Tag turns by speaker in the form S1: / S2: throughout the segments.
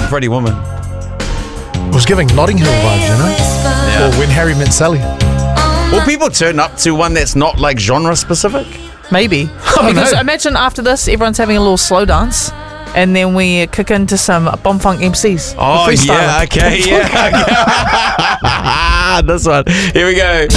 S1: Pretty Woman.
S2: It was giving Notting Hill vibes, you know?
S1: Yeah.
S2: Or When Harry Met Sally.
S1: Will people turn up to one that's not like genre specific?
S3: Maybe. Because imagine after this, everyone's having a little slow dance. And then we kick into some Bomb Funk MCs.
S1: Oh, yeah, okay, yeah. This one. Here we go.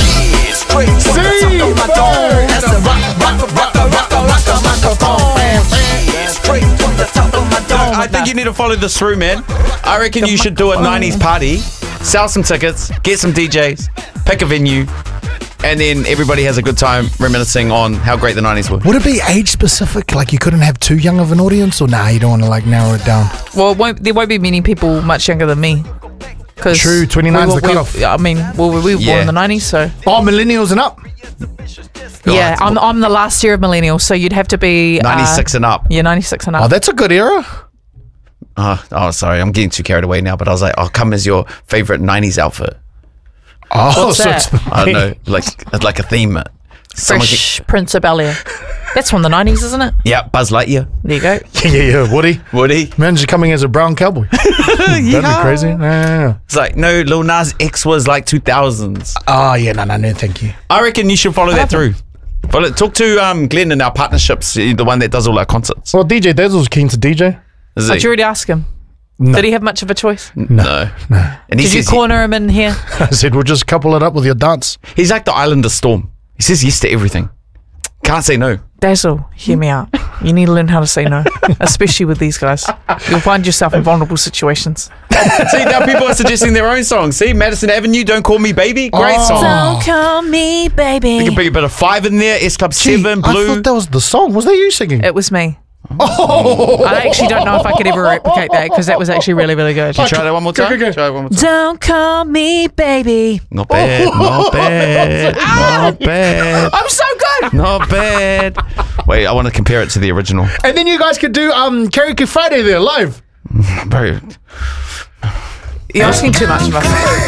S1: I think you need to follow this through, man. I reckon you should do a 90s party, sell some tickets, get some DJs, pick a venue, and then everybody has a good time reminiscing on how great the 90s were.
S2: Would it be age specific? Like you couldn't have too young of an audience? Or nah, you don't want to like narrow it down?
S3: Well, there won't be many people much younger than me.
S2: True, 29's the cutoff.
S3: I mean, we were born in the 90s, so...
S2: Oh, millennials and up.
S3: Yeah, I'm the last year of millennials, so you'd have to be...
S1: 96 and up.
S3: Yeah, 96 and up.
S2: Oh, that's a good era.
S1: Oh, sorry, I'm getting too carried away now, but I was like, I'll come as your favourite 90s outfit.
S2: Oh,
S3: what's
S2: so
S3: that?
S2: it's
S1: I don't know, like a theme.
S3: Fresh Prince of Bel-Air. That's from the 90s, isn't it?
S1: Yeah, Buzz Lightyear.
S3: There you go.
S2: yeah. Woody.
S1: Imagine
S2: coming as a brown cowboy. That'd be crazy. Yeah.
S1: It's like, no, Lil Nas X was like 2000s.
S2: Oh, yeah, no, thank you.
S1: I reckon you should follow that through. Talk to Glenn in our partnerships, the one that does all our concerts.
S2: Well, DJ Dazzle's keen to DJ.
S3: Did you already ask him?
S2: No.
S3: Did he have much of a choice?
S1: No. And
S3: Did you corner him in here?
S2: I said, we'll just couple it up with your dance.
S1: He's like the Islander Storm. He says yes to everything. Can't say no.
S3: Dazzle, hear me out. You need to learn how to say no, especially with these guys. You'll find yourself in vulnerable situations.
S1: See, now people are suggesting their own songs. See, Madison Avenue, Don't Call Me Baby. Great song.
S3: Don't call me baby.
S1: We can bring a bit of 5 in there. S Club 7, Blue.
S2: I thought that was the song. Was that you singing?
S3: It was me. I actually don't know if I could ever replicate that because that was actually really, really good.
S1: Can you try that one more time?
S2: Go.
S1: Try it one more time.
S3: Don't call me baby.
S1: Not bad, not bad, not bad.
S3: I'm so good.
S1: Not bad. Wait, I want to compare it to the original.
S2: And then you guys could do Karaoke Friday there live.
S1: Bro.
S3: You're asking too much of us.